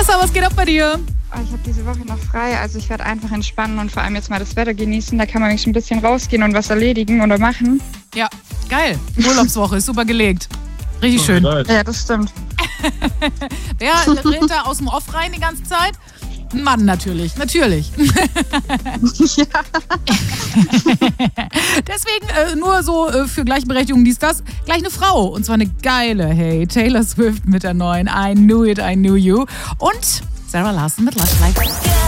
Vanessa, was geht ab bei dir? Ich habe diese Woche noch frei, also ich werde einfach entspannen und vor allem jetzt mal das Wetter genießen. Da kann man nämlich ein bisschen rausgehen und was erledigen oder machen. Ja, geil. Urlaubswoche, ist super gelegt. Richtig schön. Ja, das stimmt. Wer rennt da aus dem Off rein die ganze Zeit? Ein Mann natürlich. Ja. Deswegen nur so für Gleichberechtigung dies, das. Gleich eine Frau. Und zwar eine geile, hey. Taylor Swift mit der neuen I Knew It, I Knew You. Und Sarah Larson mit Lush Like.